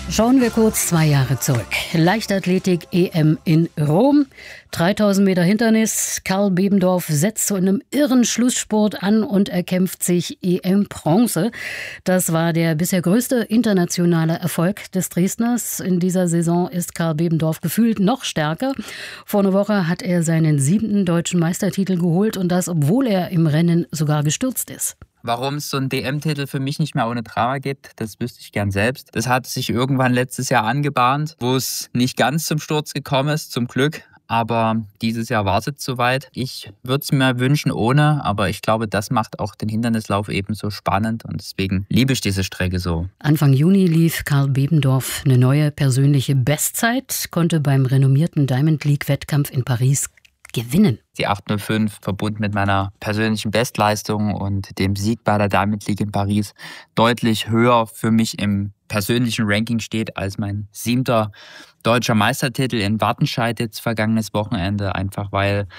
Schauen wir kurz 2 Jahre zurück. Leichtathletik-EM in Rom. 3000 Meter Hindernis. Karl Bebendorf setzt zu einem irren Schlussspurt an und erkämpft sich EM-Bronze. Das war der bisher größte internationale Erfolg des Dresdners. In dieser Saison ist Karl Bebendorf gefühlt noch stärker. Vor einer Woche hat er seinen 7. deutschen Meistertitel geholt und das, obwohl er im Rennen sogar gestürzt ist. Warum es so einen DM-Titel für mich nicht mehr ohne Drama gibt, das wüsste ich gern selbst. Das hat sich irgendwann letztes Jahr angebahnt, wo es nicht ganz zum Sturz gekommen ist, zum Glück. Aber dieses Jahr war es jetzt soweit. Ich würde es mir wünschen ohne, aber ich glaube, das macht auch den Hindernislauf eben so spannend und deswegen liebe ich diese Strecke so. Anfang Juni lief Karl Bebendorf eine neue persönliche Bestzeit, konnte beim renommierten Diamond League-Wettkampf in Paris gewinnen. Die 8:05 verbunden mit meiner persönlichen Bestleistung und dem Sieg bei der Diamond League in Paris deutlich höher für mich im persönlichen Ranking steht als mein 7. deutscher Meistertitel in Wattenscheid jetzt vergangenes Wochenende. Einfach weil,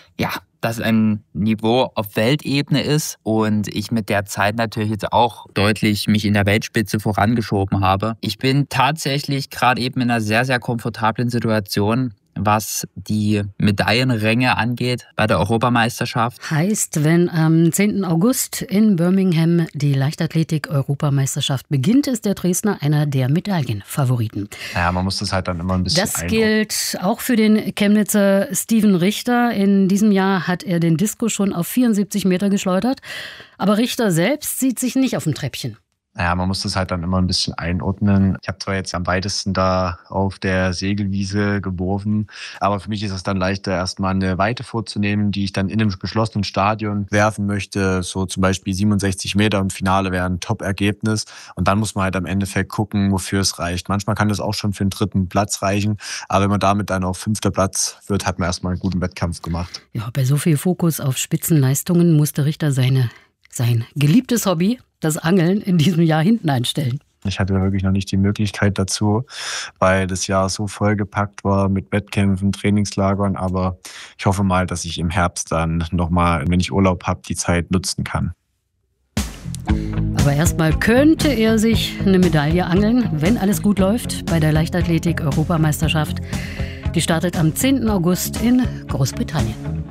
das ein Niveau auf Weltebene ist und ich mit der Zeit natürlich jetzt auch deutlich mich in der Weltspitze vorangeschoben habe. Ich bin tatsächlich gerade eben in einer sehr, sehr komfortablen Situation, was die Medaillenränge angeht bei der Europameisterschaft. Heißt, wenn am 10. August in Birmingham die Leichtathletik-Europameisterschaft beginnt, ist der Dresdner einer der Medaillenfavoriten. Ja, man muss das halt dann immer ein bisschen Das gilt auch für den Chemnitzer Steven Richter. In diesem Jahr hat er den Diskus schon auf 74 Meter geschleudert. Aber Richter selbst sieht sich nicht auf dem Treppchen. Ja, man muss das halt dann immer ein bisschen einordnen. Ich habe zwar jetzt am weitesten da auf der Segelwiese geworfen, aber für mich ist es dann leichter, erstmal eine Weite vorzunehmen, die ich dann in einem geschlossenen Stadion werfen möchte. So zum Beispiel 67 Meter im Finale wäre ein Top-Ergebnis. Und dann muss man halt am Endeffekt gucken, wofür es reicht. Manchmal kann das auch schon für den 3. Platz reichen, aber wenn man damit dann auf 5. Platz wird, hat man erstmal einen guten Wettkampf gemacht. Ja, bei so viel Fokus auf Spitzenleistungen musste Richter sein geliebtes Hobby, das Angeln, in diesem Jahr hinten einstellen. Ich hatte wirklich noch nicht die Möglichkeit dazu, weil das Jahr so vollgepackt war mit Wettkämpfen, Trainingslagern. Aber ich hoffe mal, dass ich im Herbst dann nochmal, wenn ich Urlaub habe, die Zeit nutzen kann. Aber erstmal könnte er sich eine Medaille angeln, wenn alles gut läuft, bei der Leichtathletik-Europameisterschaft. Die startet am 10. August in Großbritannien.